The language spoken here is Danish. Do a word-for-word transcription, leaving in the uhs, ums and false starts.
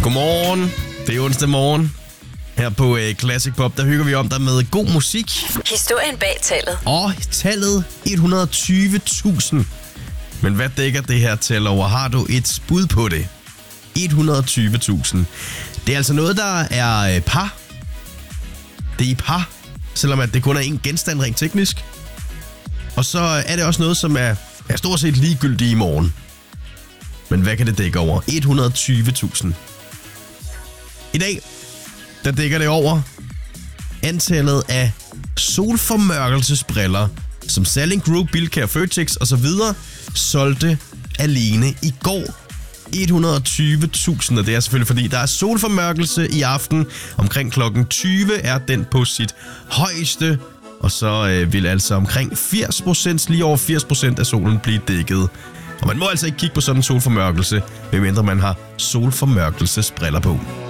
Godmorgen. Det er onsdag morgen. Her på uh, Classic Pop, der hygger vi om dig med god musik. Historien bag tallet. Og tallet et hundrede og tyve tusind. Men hvad dækker det her tal over? Har du et bud på det? et hundrede og tyve tusind. Det er altså noget, der er uh, par. Det er i par, selvom at det kun er en genstand rent teknisk. Og så er det også noget, som er, er stort set ligegyldigt i morgen. Men hvad kan det dække over? et hundrede og tyve tusind. I dag, der dækker det over antallet af solformørkelsesbriller, som Salling Group, Bilka, Føtex og så videre solgte alene i går. et hundrede og tyve tusind, og det er selvfølgelig fordi, der er solformørkelse i aften. Omkring klokken tyve er den på sit højeste, og så øh, vil altså omkring firs procent, lige over firs procent af solen blive dækket. Og man må altså ikke kigge på sådan en solformørkelse, medmindre man har solformørkelsesbriller på.